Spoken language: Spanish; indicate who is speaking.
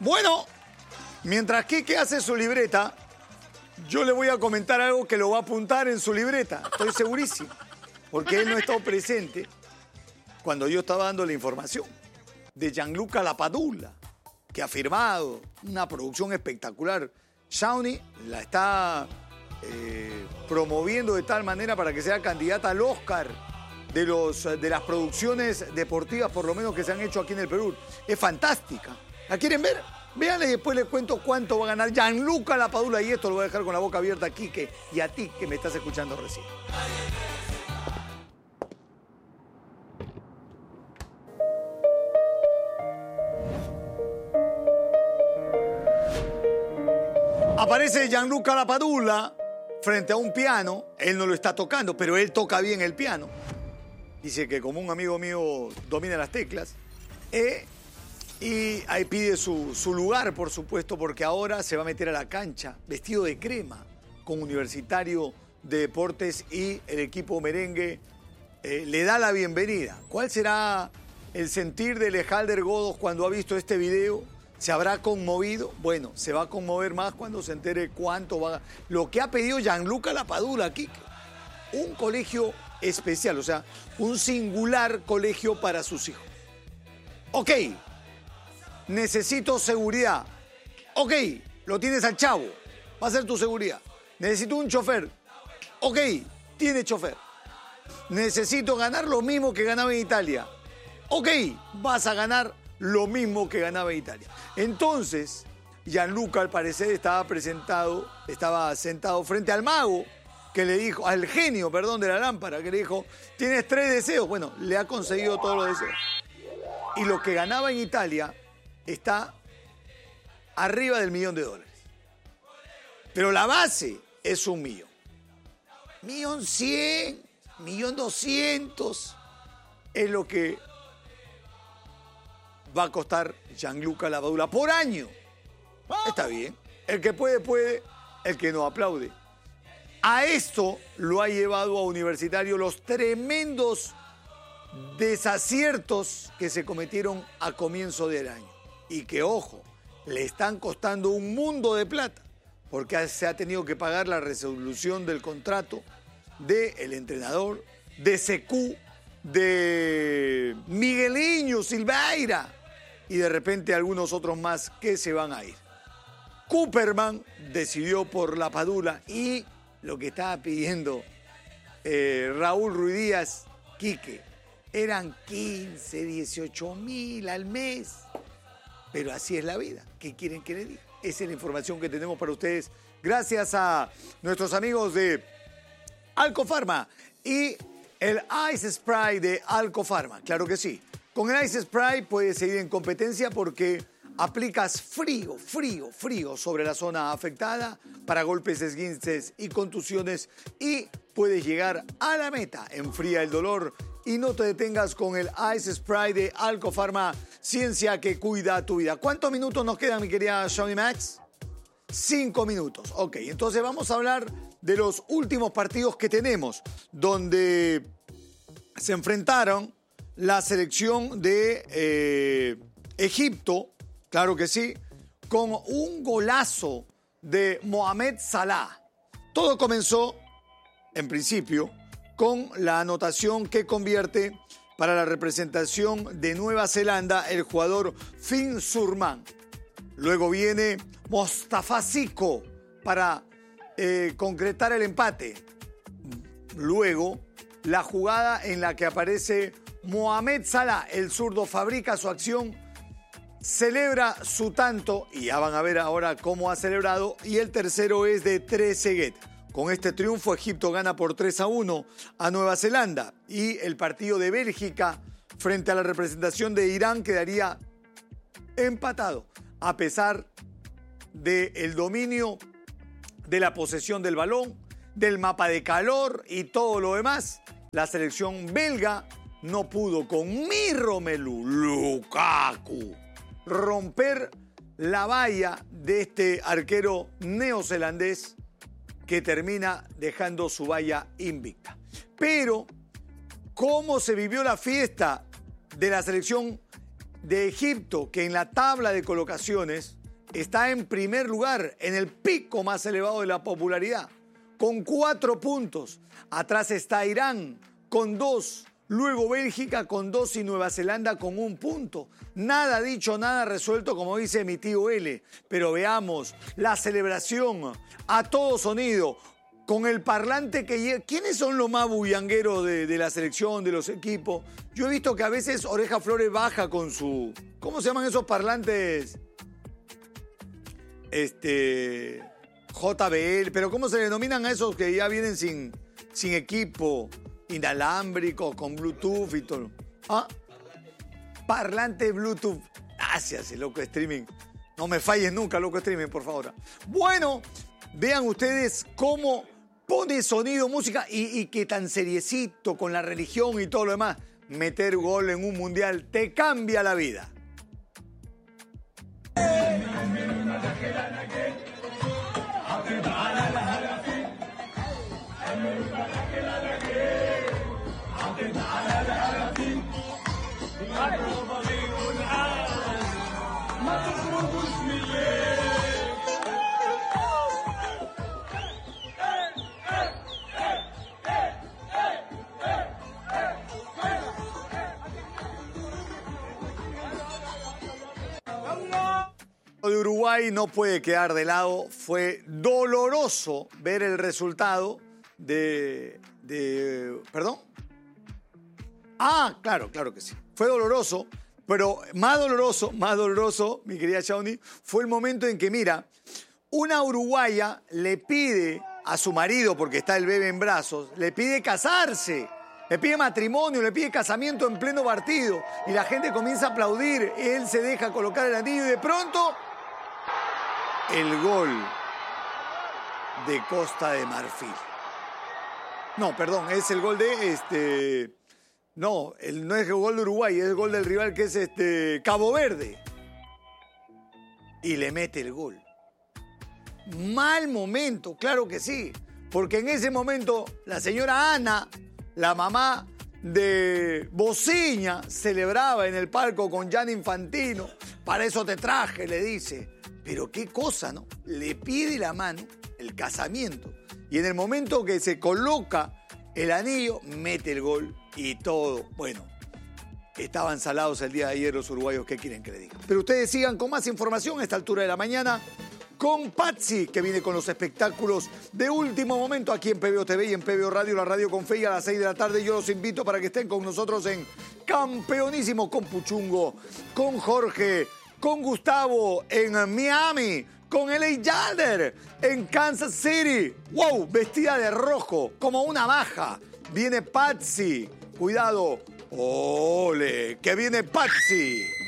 Speaker 1: Bueno, mientras Quique hace su libreta, yo le voy a comentar algo que lo va a apuntar en su libreta. Estoy segurísimo. Porque él no ha estado presente cuando yo estaba dando la información de Gianluca Lapadula, que ha firmado una producción espectacular. Shawnee la está promoviendo de tal manera para que sea candidata al Oscar de las producciones deportivas, por lo menos que se han hecho aquí en el Perú. Es fantástica. ¿La quieren ver? Véanla y después les cuento cuánto va a ganar Gianluca Lapadula. Y esto lo voy a dejar con la boca abierta a Quique y a ti que me estás escuchando recién. Aparece Gianluca Lapadula frente a un piano. Él no lo está tocando, pero él toca bien el piano. Dice que como un amigo mío domina las teclas. Y ahí pide su lugar, por supuesto, porque ahora se va a meter a la cancha vestido de crema con Universitario de Deportes y el equipo merengue le da la bienvenida. ¿Cuál será el sentir de Lejalder Godos cuando ha visto este video? ¿Se habrá conmovido? Bueno, se va a conmover más cuando se entere cuánto va a... Lo que ha pedido Gianluca Lapadula aquí, un colegio especial, o sea, un singular colegio para sus hijos. Ok, necesito seguridad. Ok, lo tienes al chavo, va a ser tu seguridad. Necesito un chofer. Ok, tiene chofer. Necesito ganar lo mismo que ganaba en Italia. Ok, vas a ganar lo mismo que ganaba en Italia. Entonces, Gianluca al parecer estaba sentado frente al mago que le dijo, al genio, perdón, de la lámpara, que le dijo, tienes 3 deseos. Bueno, le ha conseguido todos los deseos. Y lo que ganaba en Italia está arriba del $1.000.000. Pero la base es $1.000.000. $1.100.000, $1.200.000 es lo que va a costar Gianluca Lapadula por año. Está bien. El que puede, puede. El que no, aplaude. A esto lo ha llevado a Universitario los tremendos desaciertos que se cometieron a comienzo del año. Y que, ojo, le están costando un mundo de plata. Porque se ha tenido que pagar la resolución del contrato del entrenador, de Secu, de Miguelinho Silveira y de repente algunos otros más que se van a ir. Cooperman decidió por Lapadula y lo que estaba pidiendo Raúl Ruiz Díaz, Quique, eran 15, 18.000 al mes. Pero así es la vida. ¿Qué quieren que les diga? Esa es la información que tenemos para ustedes gracias a nuestros amigos de Alcofarma y el Ice Spray de Alcofarma. Claro que sí. Con el Ice Spray puedes seguir en competencia porque aplicas frío sobre la zona afectada para golpes, esguinces y contusiones y puedes llegar a la meta. Enfría el dolor y no te detengas con el Ice Spray de Alcofarma, ciencia que cuida tu vida. ¿Cuántos minutos nos quedan, mi querida Shawnee Max? 5 minutos. Ok, entonces vamos a hablar de los últimos partidos que tenemos, donde se enfrentaron la selección de Egipto, claro que sí, con un golazo de Mohamed Salah. Todo comenzó, en principio, con la anotación que convierte para la representación de Nueva Zelanda el jugador Finn Surman. Luego viene Mostafa Siko para concretar el empate. Luego, la jugada en la que aparece Mohamed Salah, el zurdo, fabrica su acción, celebra su tanto, y ya van a ver ahora cómo ha celebrado, y el tercero es de Trezeguet. Con este triunfo, Egipto gana por 3-1 a Nueva Zelanda, y el partido de Bélgica frente a la representación de Irán quedaría empatado, a pesar del dominio de la posesión del balón, del mapa de calor y todo lo demás. La selección belga no pudo con Romelu Lukaku romper la valla de este arquero neozelandés que termina dejando su valla invicta. Pero, ¿cómo se vivió la fiesta de la selección de Egipto, que en la tabla de colocaciones está en primer lugar, en el pico más elevado de la popularidad, con 4 puntos. Atrás está Irán con 2, luego Bélgica con 2 y Nueva Zelanda con 1 punto. Nada dicho, nada resuelto, como dice mi tío L. Pero veamos la celebración a todo sonido, con el parlante que llega. ¿Quiénes son los más bullangueros de la selección, de los equipos? Yo he visto que a veces Oreja Flores baja con su... ¿Cómo se llaman esos parlantes? JBL, pero ¿cómo se denominan a esos que ya vienen sin equipo, inalámbrico, con Bluetooth y todo? ¿Ah? Parlante Bluetooth. Gracias, loco streaming. No me falles nunca, loco streaming, por favor. Bueno, vean ustedes cómo pone sonido, música y que tan seriecito con la religión y todo lo demás. Meter gol en un mundial te cambia la vida. De Uruguay no puede quedar de lado. Fue doloroso ver el resultado ¿Perdón? Ah, claro que sí. Fue doloroso, pero más doloroso, mi querida Shawnee, fue el momento en que, mira, una uruguaya le pide a su marido, porque está el bebé en brazos, le pide casarse. Le pide matrimonio, le pide casamiento en pleno partido. Y la gente comienza a aplaudir. Él se deja colocar el anillo y de pronto... el gol de Costa de Marfil. No, perdón, es el gol de no es el gol de Uruguay, es el gol del rival que es Cabo Verde. Y le mete el gol. Mal momento, claro que sí. Porque en ese momento la señora Ana, la mamá de Bociña, celebraba en el palco con Gianni Infantino. Para eso te traje, le dice. Pero qué cosa, ¿no? Le pide la mano, el casamiento. Y en el momento que se coloca el anillo, mete el gol y todo. Bueno, estaban salados el día de ayer los uruguayos, ¿qué quieren que le diga? Pero ustedes sigan con más información a esta altura de la mañana con Patsy, que viene con los espectáculos de último momento aquí en PBO TV y en PBO Radio, la radio con fe, y a las 6 de la tarde. Yo los invito para que estén con nosotros en Campeonísimo con Puchungo, con Jorge, con Gustavo en Miami, con LA Yalder en Kansas City. ¡Wow! Vestida de rojo, como una maja. Viene Patsy. Cuidado. ¡Ole! ¡Que viene Patsy!